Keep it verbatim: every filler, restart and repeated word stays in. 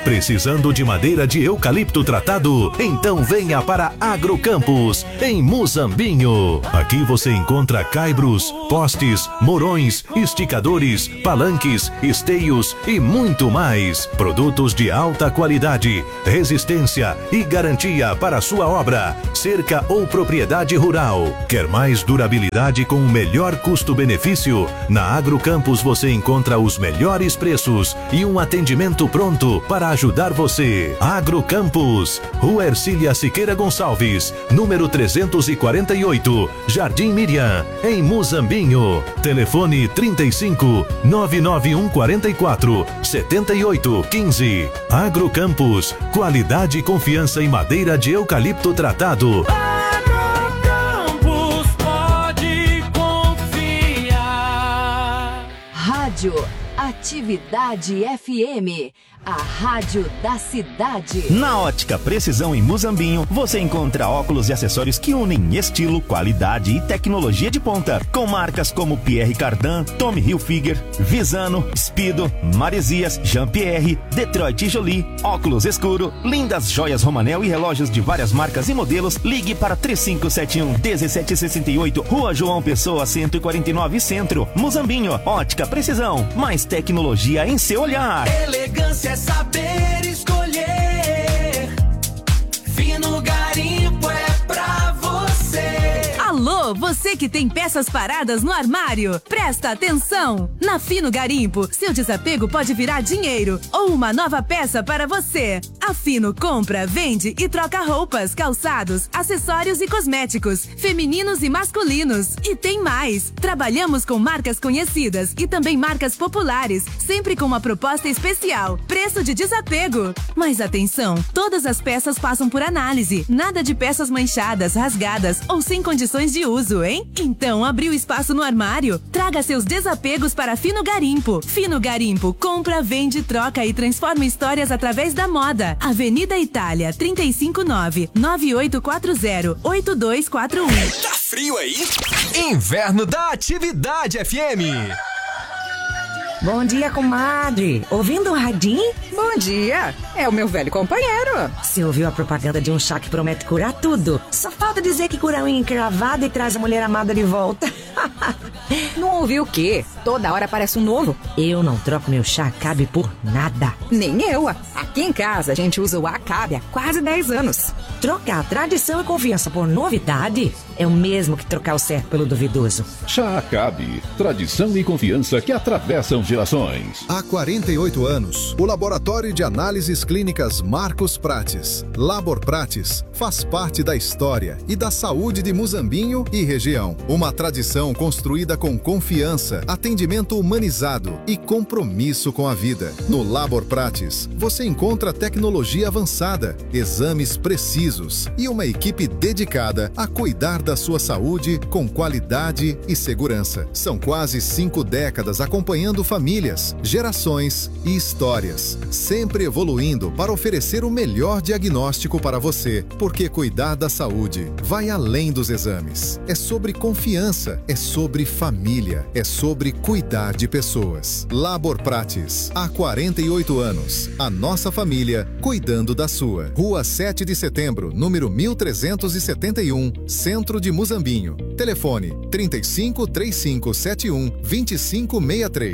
Precisando de madeira de eucalipto tratado? Então venha para Agrocampos, em Muzambinho. Aqui você encontra caibros, postes, morões, esticadores, palanques, esteios e muito mais. Produtos de alta qualidade, resistência e garantia para sua obra, cerca ou propriedade rural. Quer mais durabilidade com o melhor custo-benefício? Na Agrocampos você encontra os melhores preços e um atendimento pronto para ajudar você. Agrocampos, Rua Ercília Siqueira Gonçalves, número trezentos e quarenta e oito, Jardim Miriam, em Muzambinho. Telefone trinta e cinco, nove nove um quatro quatro, sete oito um cinco. Agrocampos, qualidade e confiança em madeira de eucalipto tratado. Agrocampos, pode confiar. Rádio Atividade F M, a rádio da cidade. Na Ótica Precisão em Muzambinho, você encontra óculos e acessórios que unem estilo, qualidade e tecnologia de ponta, com marcas como Pierre Cardin, Tommy Hilfiger, Visano, Speedo, Maresias, Jean-Pierre, Detroit Jolie, óculos escuro, lindas joias Romanel e relógios de várias marcas e modelos. Ligue para três cinco sete um, um sete seis oito, Rua João Pessoa, cento e quarenta e nove, Centro, Muzambinho. Ótica Precisão, mais tecnologia em seu olhar. Elegância é saber escolher. Fino Garimpo é pra você. Alô, você que tem peças paradas no armário, presta atenção! Na Fino Garimpo, seu desapego pode virar dinheiro ou uma nova peça para você. A Fino compra, vende e troca roupas, calçados, acessórios e cosméticos, femininos e masculinos. E tem mais! Trabalhamos com marcas conhecidas e também marcas populares, sempre com uma proposta especial, preço de desapego. Mas atenção, todas as peças passam por análise, nada de peças manchadas, rasgadas ou sem condições de uso, hein? Então, abriu espaço no armário? Traga seus desapegos para Fino Garimpo. Fino Garimpo compra, vende, troca e transforma histórias através da moda. Avenida Itália, trinta e cinco nove, nove oito quatro zero, oito dois quatro um. Tá frio aí? Inverno da Atividade F M. Bom dia, comadre. Ouvindo o radinho? Bom dia. É o meu velho companheiro. Você ouviu a propaganda de um chá que promete curar tudo? Só falta dizer que cura a unha encravada e traz a mulher amada de volta. Não ouviu o quê? Toda hora aparece um novo. Eu não troco meu chá Acabe por nada. Nem eu. Aqui em casa a gente usa o Acabe há quase dez anos. Trocar tradição e confiança por novidade é o mesmo que trocar o certo pelo duvidoso. Chá Acabe, tradição e confiança que atravessam gerações. Há quarenta e oito anos, o Laboratório de Análises Clínicas Marcos Prates, Labor Prates, faz parte da história e da saúde de Muzambinho e região. Uma tradição construída com confiança, atendimento humanizado e compromisso com a vida. No Labor Prates, você encontra tecnologia avançada, exames precisos e uma equipe dedicada a cuidar da sua saúde com qualidade e segurança. São quase cinco décadas acompanhando famílias, gerações e histórias, sempre evoluindo para oferecer o melhor diagnóstico para você, porque cuidar da saúde vai além dos exames. É sobre confiança, é sobre família, é sobre cuidar de pessoas. Labor Prates, há quarenta e oito anos, a nossa família cuidando da sua. Rua sete de Setembro, número mil trezentos e setenta e um, Centro de Muzambinho. Telefone trinta e cinco, trinta e cinco, setenta e um, vinte e cinco sessenta e três.